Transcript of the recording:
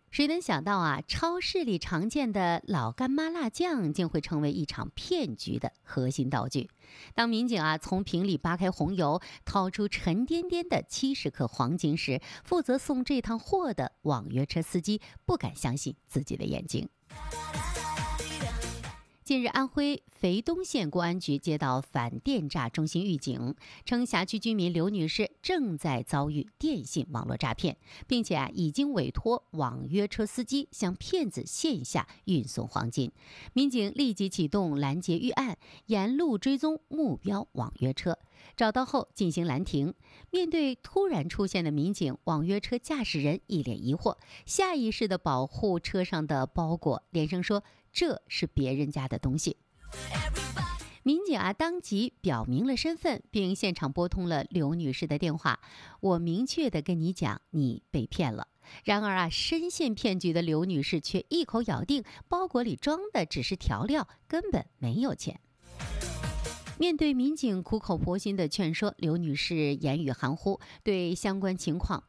谁能想到啊，超市里常见的老干妈辣酱竟会成为一场骗局的核心道具。当民警从瓶里扒开红油，掏出沉甸甸的70克黄金时，负责送这趟货的网约车司机不敢相信自己的眼睛。近日，安徽肥东县公安局接到反电诈中心预警，称辖区居民刘女士正在遭遇电信网络诈骗，并且已经委托网约车司机向骗子线下运送黄金。民警立即启动拦截预案，沿路追踪目标网约车，找到后进行拦停。面对突然出现的民警，网约车驾驶人一脸疑惑，下意识地保护车上的包裹，连声说这是别人家的东西。民警当即表明了身份，并现场拨通了刘女士的电话。我明确地跟你讲，你被骗了。然而深陷骗局的刘女士却一口咬定包裹里装的只是调料，根本没有钱。面对民警苦口婆心的劝说，刘女士言语含糊，对相关情况